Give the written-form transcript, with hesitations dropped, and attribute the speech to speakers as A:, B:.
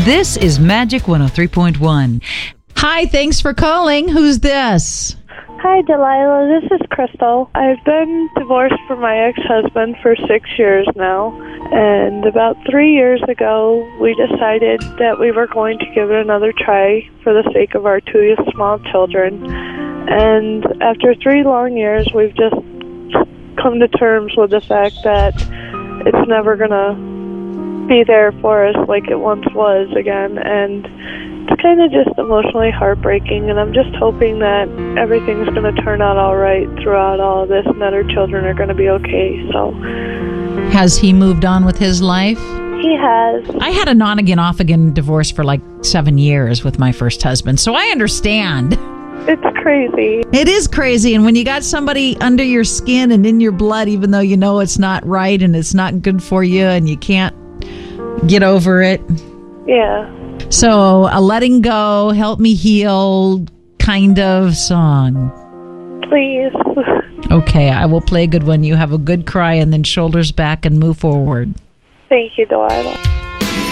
A: This is Magic 103.1. Hi, thanks for calling. Who's this?
B: Hi, Delilah. This is Crystal. I've been divorced from my ex-husband for 6 years now, and about 3 years ago, we decided that we were going to give it another try for the sake of our two small children. And after 3 long years, we've just come to terms with the fact that it's never going to be there for us like it once was again, and it's kind of just emotionally heartbreaking, and I'm just hoping that everything's going to turn out all right throughout all of this and that our children are going to be okay. So,
A: Has he moved on with his life?
B: he has.
A: I had an on-again, off-again divorce for like 7 years with my first husband, so I understand.
B: It's crazy.
A: It is crazy, and when you got somebody under your skin and in your blood, even though you know it's not right and it's not good for you and you can't get over it.
B: Yeah.
A: So, a letting go, help me heal kind of song.
B: Please.
A: Okay, I will play a good one. You have a good cry and then shoulders back and move forward.
B: Thank you, Delilah.